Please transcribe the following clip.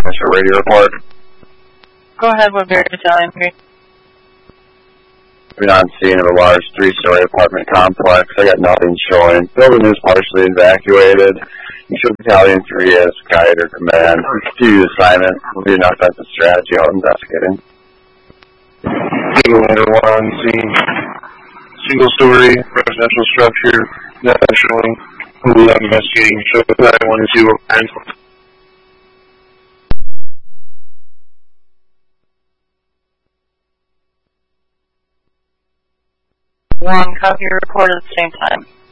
Metro Radio report. Go ahead, Woodbury Battalion 3. We're on scene of a large 3-story apartment complex. I got nothing showing. Building is partially evacuated. Metro Battalion 3 has guide or command. Continue assignment. Will be an offensive strategy out investigating. Eagle Lander 1 on scene. Single-story residential structure. Not showing. We'll be investigating. Show Battalion 1 and 2 over 9. One, copy your report at the same time.